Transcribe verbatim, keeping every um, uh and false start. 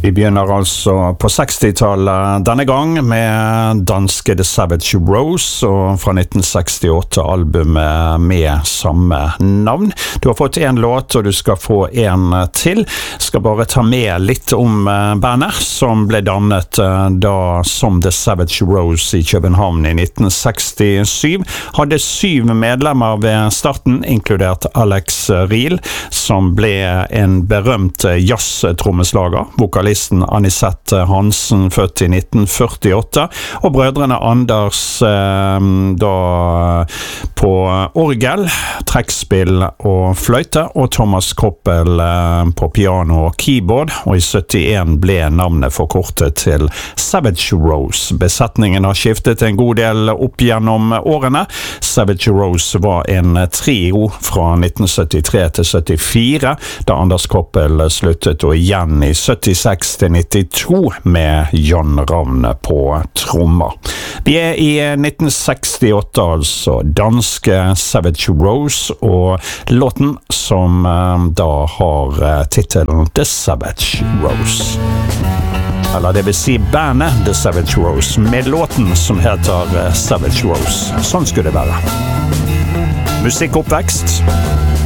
Vi begynner altså på sekstitallet denne gang med danske The Savage Rose, og fra nitten sekstiåtte albumet med samme navn. Du har fått en låt, og du skal få en til. Skal bare ta med litt om bandet, som ble dannet da som The Savage Rose i København i nitten sekstisju. Hadde syv medlemmer ved starten, inkludert Alex Riel, som ble en berømt jazz-trommeslager, vokalist Anisette Hansen, født i nitten førtiåtte, og brødrene Anders eh, da på orgel, trekkspill og fløyte, og Thomas Koppel eh, på piano og keyboard, og i syttien ble navnet forkortet til Savage Rose. Besetningen har skiftet en god del opp gjennom årene. Savage Rose var en trio fra nitten syttitre til syttifire, da Anders Koppel sluttet, og igjen i syttiseks til nittito med John Ravn på trommer. Vi er i nitten sekstiåtte, altså danske Savage Rose, og låten som eh, da har eh, titelen The Savage Rose. Eller det vil si bandet The Savage Rose, med låten som heter eh, Savage Rose. Sånn skulle det være. Musikkoppvekst.